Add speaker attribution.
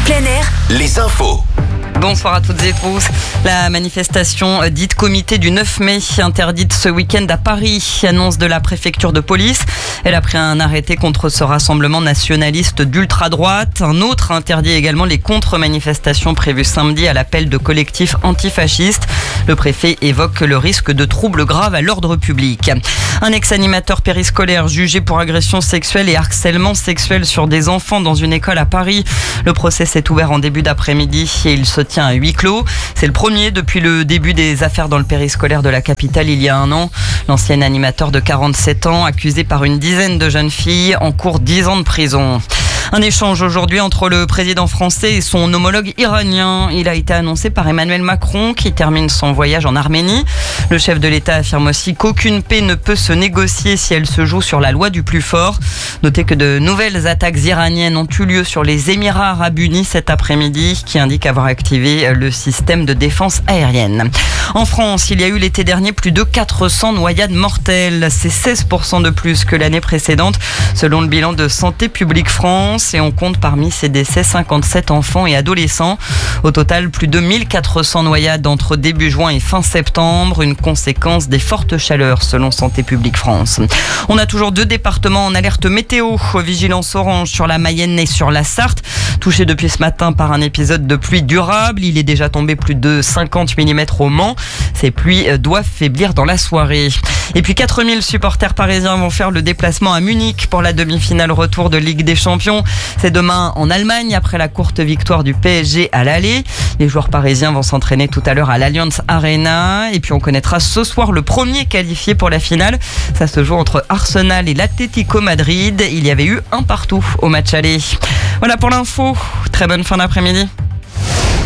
Speaker 1: Plein air,
Speaker 2: les infos.
Speaker 3: Bonsoir à toutes et tous. La manifestation dite comité du 9 mai interdite ce week-end à Paris, annonce de la préfecture de police. Elle a pris un arrêté contre ce rassemblement nationaliste d'ultra-droite. Un autre interdit également les contre-manifestations prévues samedi à l'appel de collectifs antifascistes. Le préfet évoque le risque de troubles graves à l'ordre public. Un ex-animateur périscolaire jugé pour agression sexuelle et harcèlement sexuel sur des enfants dans une école à Paris. Le procès s'est ouvert en début d'après-midi et il se tient à huis clos. C'est le premier depuis le début des affaires dans le périscolaire de la capitale il y a un an. L'ancien animateur de 47 ans, accusé par une dizaine de jeunes filles, encourt 10 ans de prison. Un échange aujourd'hui entre le président français et son homologue iranien. Il a été annoncé par Emmanuel Macron qui termine son voyage en Arménie. Le chef de l'État affirme aussi qu'aucune paix ne peut se négocier si elle se joue sur la loi du plus fort. Notez que de nouvelles attaques iraniennes ont eu lieu sur les Émirats Arabes Unis cet après-midi qui indiquent avoir activé le système de défense aérienne. En France, il y a eu l'été dernier plus de 400 noyades mortelles. C'est 16% de plus que l'année précédente selon le bilan de Santé publique France. Et on compte parmi ces décès 57 enfants et adolescents. Au total, plus de 1400 noyades entre début juin et fin septembre, une conséquence des fortes chaleurs selon Santé publique France. On a toujours 2 départements en alerte météo, vigilance orange sur la Mayenne et sur la Sarthe, touchés depuis ce matin par un épisode de pluie durable. Il est déjà tombé plus de 50 mm au Mans. Ces pluies doivent faiblir dans la soirée. Et puis 4000 supporters parisiens vont faire le déplacement à Munich pour la demi-finale retour de Ligue des Champions. C'est demain en Allemagne après la courte victoire du PSG à l'aller. Les joueurs parisiens vont s'entraîner tout à l'heure à l'Allianz Arena. Et puis on connaîtra ce soir le premier qualifié pour la finale. Ça se joue entre Arsenal et l'Atlético Madrid. Il y avait eu un partout au match aller. Voilà pour l'info. Très bonne fin d'après-midi.